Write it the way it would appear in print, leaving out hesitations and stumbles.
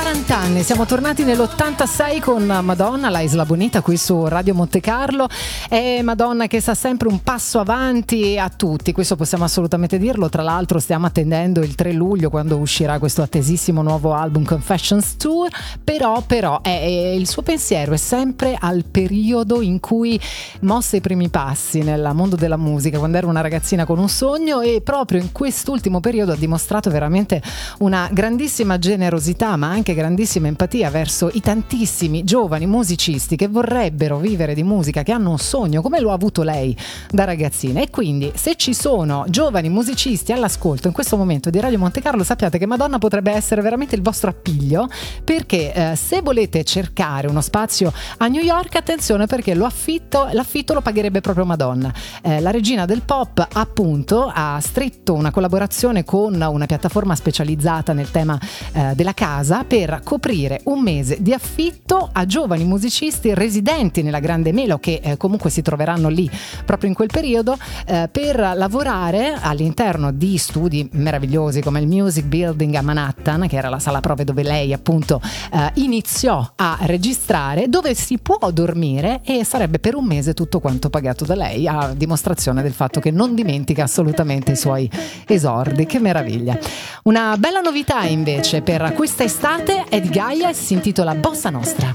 40 anni, siamo tornati nell'86 con Madonna, la Isla Bonita qui su Radio Monte Carlo. È Madonna che sta sempre un passo avanti a tutti, questo possiamo assolutamente dirlo. Tra l'altro stiamo attendendo il 3 luglio quando uscirà questo attesissimo nuovo album Confessions Tour, però il suo pensiero è sempre al periodo in cui mosse i primi passi nel mondo della musica, quando era una ragazzina con un sogno, e proprio in quest'ultimo periodo ha dimostrato veramente una grandissima generosità ma anche grandissima empatia verso i tantissimi giovani musicisti che vorrebbero vivere di musica, che hanno un sogno come lo ha avuto lei da ragazzina. E quindi se ci sono giovani musicisti all'ascolto in questo momento di Radio Monte Carlo, sappiate che Madonna potrebbe essere veramente il vostro appiglio, perché se volete cercare uno spazio a New York, attenzione, perché l'affitto lo pagherebbe proprio Madonna. La regina del pop appunto ha stretto una collaborazione con una piattaforma specializzata nel tema della casa per coprire un mese di affitto a giovani musicisti residenti nella Grande Melo, che comunque si troveranno lì proprio in quel periodo, per lavorare all'interno di studi meravigliosi come il Music Building a Manhattan, che era la sala prove dove lei appunto iniziò a registrare, dove si può dormire e sarebbe per un mese tutto quanto pagato da lei, a dimostrazione del fatto che non dimentica assolutamente i suoi esordi. Che meraviglia. Una bella novità invece per questa estate è di Gaia e si intitola Bossa Nostra.